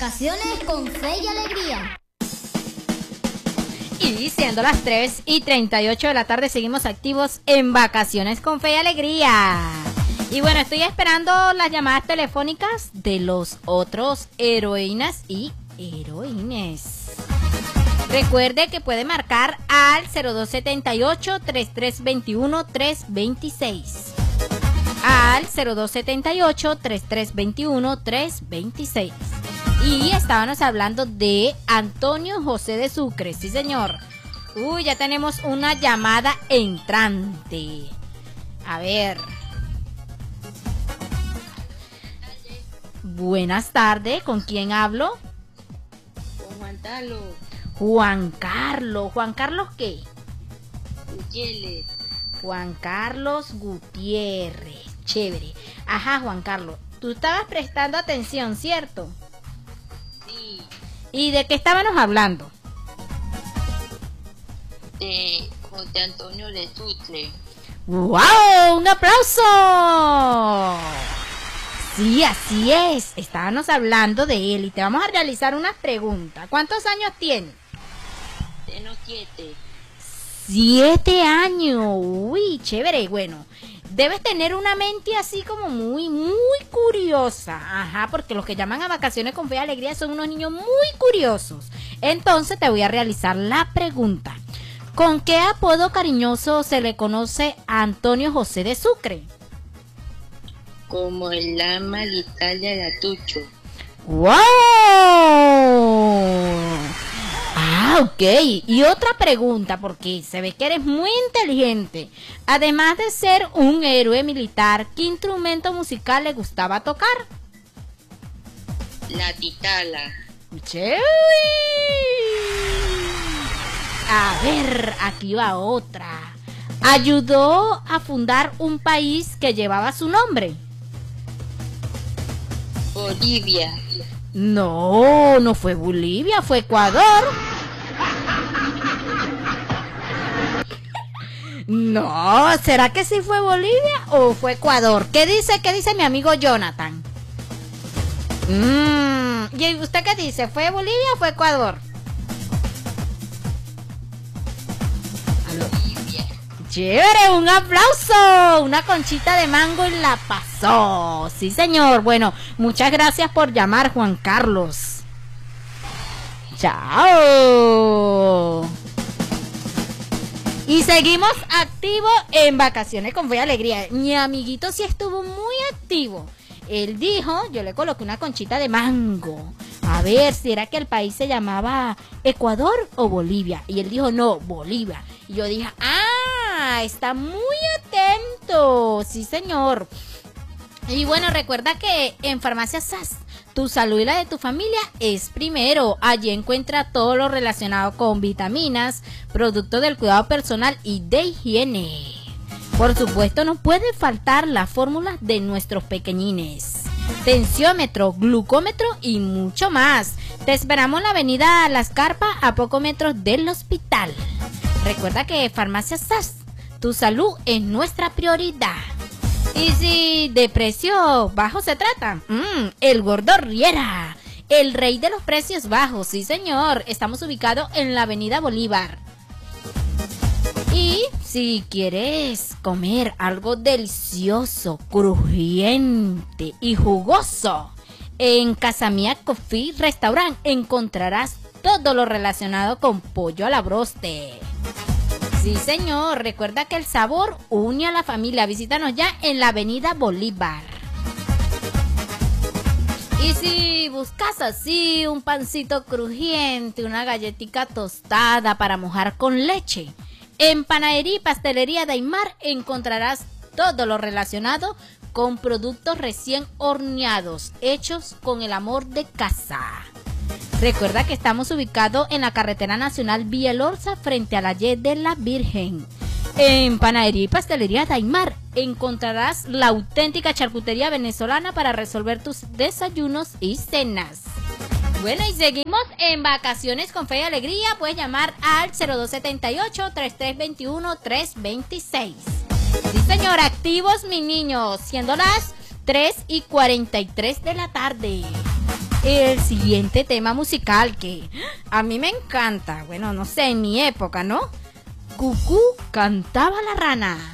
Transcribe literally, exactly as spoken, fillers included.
Vacaciones con fe y alegría. Y siendo las tres y treinta y ocho de la tarde, seguimos activos en Vacaciones con Fe y Alegría. Y bueno, estoy esperando las llamadas telefónicas de los otros heroínas y heroínes. Recuerde que puede marcar al cero dos setenta y ocho, treinta y tres veintiuno, trescientos veintiséis. Al cero dos setenta y ocho, treinta y tres veintiuno, trescientos veintiséis. Y estábamos hablando de Antonio José de Sucre, sí señor. Uy, ya tenemos una llamada entrante. A ver. Buenas tardes, ¿con quién hablo? Con Juan Carlos. Juan Carlos, ¿Juan Carlos qué? Gutiérrez. Juan Carlos Gutiérrez, chévere. Ajá, Juan Carlos, tú estabas prestando atención, ¿cierto? Sí. ¿Y de qué estábamos hablando? De José Antonio de Sucre. ¡Wow! ¡Un aplauso! Sí, así es. Estábamos hablando de él y te vamos a realizar unas preguntas. ¿Cuántos años tiene? Tengo siete. Siete años. Uy, chévere. Bueno, debes tener una mente así como muy, muy curiosa. Ajá, porque los que llaman a Vacaciones con Fe y Alegría son unos niños muy curiosos. Entonces te voy a realizar la pregunta. ¿Con qué apodo cariñoso se le conoce a Antonio José de Sucre? Como el alma de Italia de Atucho. ¡Wow! Ah, ok. Y otra pregunta, porque se ve que eres muy inteligente. Además de ser un héroe militar, ¿qué instrumento musical le gustaba tocar? La titala. ¡Chévere! A ver, aquí va otra. Ayudó a fundar un país que llevaba su nombre. Bolivia. No, no fue Bolivia, fue Ecuador. No, ¿será que sí fue Bolivia o fue Ecuador? ¿Qué dice, qué dice mi amigo Jonathan? Mm, ¿y usted qué dice? ¿Fue Bolivia o fue Ecuador? Bolivia. Chévere, un aplauso, una conchita de mango y la pasó. Sí, señor. Bueno, muchas gracias por llamar, Juan Carlos. Chao. Y seguimos activos en Vacaciones con Fe y Alegría. Mi amiguito sí estuvo muy activo. Él dijo, yo le coloqué una conchita de mango. A ver, ¿será que el país se llamaba Ecuador o Bolivia? Y él dijo, no, Bolivia. Y yo dije, ah, está muy atento. Sí, señor. Y bueno, recuerda que en Farmacia S A S, tu salud y la de tu familia es primero. Allí encuentra todo lo relacionado con vitaminas, productos del cuidado personal y de higiene. Por supuesto, no puede faltar la fórmula de nuestros pequeñines. Tensiómetro, glucómetro y mucho más. Te esperamos en la avenida Las Carpas, a pocos metros del hospital. Recuerda que Farmacia S A S, tu salud es nuestra prioridad. Y si de precio bajo se trata, mmm, el Gordo Riera, el rey de los precios bajos. Sí, señor, estamos ubicados en la avenida Bolívar. Y si quieres comer algo delicioso, crujiente y jugoso, en Casa Mía Coffee Restaurant encontrarás todo lo relacionado con pollo a la broste. Sí, señor, recuerda que el sabor une a la familia. Visítanos ya en la avenida Bolívar. Y si buscas así un pancito crujiente, una galletita tostada para mojar con leche, en Panadería y Pastelería Daimar encontrarás todo lo relacionado con productos recién horneados, hechos con el amor de casa. Recuerda que estamos ubicados en la carretera nacional Vía El Orza, frente a la Y de la Virgen. En Panadería y Pastelería Daimar encontrarás la auténtica charcutería venezolana para resolver tus desayunos y cenas. Bueno, y seguimos en Vacaciones con Fe y Alegría. Puedes llamar al cero dos setenta y ocho, treinta y tres veintiuno, trescientos veintiséis. Sí, señor, activos mis niños, siendo las tres y cuarenta y tres de la tarde. el siguiente tema musical que a mí me encanta. Bueno, no sé, en mi época, ¿no? Cucú cantaba la rana.